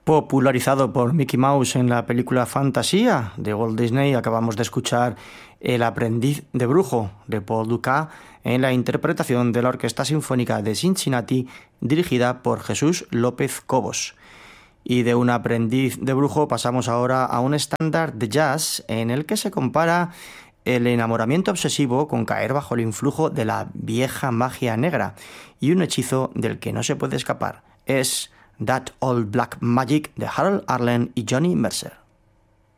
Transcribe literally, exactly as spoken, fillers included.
Popularizado por Mickey Mouse en la película Fantasía de Walt Disney, acabamos de escuchar El aprendiz de brujo de Paul Dukas en la interpretación de la Orquesta Sinfónica de Cincinnati dirigida por Jesús López Cobos. Y de un aprendiz de brujo pasamos ahora a un estándar de jazz en el que se compara el enamoramiento obsesivo con caer bajo el influjo de la vieja magia negra y un hechizo del que no se puede escapar. Es That Old Black Magic de Harold Arlen y Johnny Mercer.